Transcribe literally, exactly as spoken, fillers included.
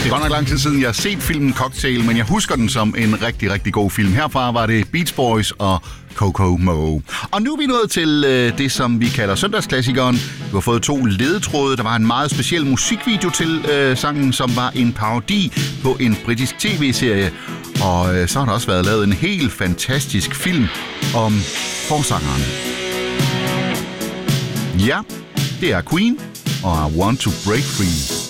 Det er godt nok lang tid siden, jeg har set filmen Cocktail, men jeg husker den som en rigtig, rigtig god film. Herfra var det Beach Boys og Coco Mo. Og nu er vi nået til øh, det, som vi kalder søndagsklassikeren. Du har fået to ledetråde. Der var en meget speciel musikvideo til øh, sangen, som var en parodi på en britisk tv-serie. Og øh, så har der også været lavet en helt fantastisk film om forsangeren. Ja, det er Queen og I Want to Break Free.